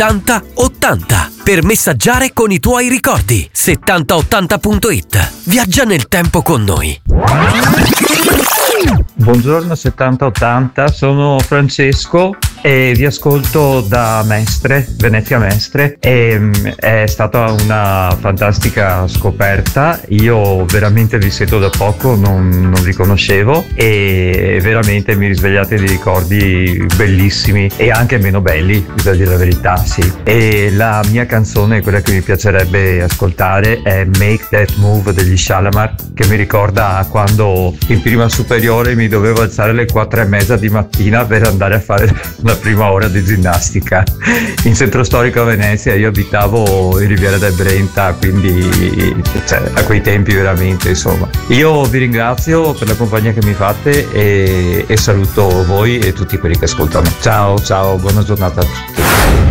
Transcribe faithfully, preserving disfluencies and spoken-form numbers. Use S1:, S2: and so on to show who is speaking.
S1: settanta ottanta per messaggiare con i tuoi ricordi. settanta ottanta punto it. Viaggia nel tempo con noi.
S2: Buongiorno settanta ottanta, sono Francesco e vi ascolto da Mestre, Venezia Mestre, e è stata una fantastica scoperta. Io veramente vi seguo da poco, non, non vi conoscevo e veramente mi risvegliate dei ricordi bellissimi e anche meno belli, bisogna dire la verità, sì. E la mia canzone, quella che mi piacerebbe ascoltare, è Make That Move degli Shalamar, che mi ricorda quando in prima superiore mi dovevo alzare alle quattro e mezza di mattina per andare a fare la prima ora di ginnastica in centro storico a Venezia. Io abitavo in Riviera del Brenta, quindi cioè, a quei tempi veramente, insomma. Io vi ringrazio per la compagnia che mi fate e, e saluto voi e tutti quelli che ascoltano. Ciao ciao, buona giornata a tutti.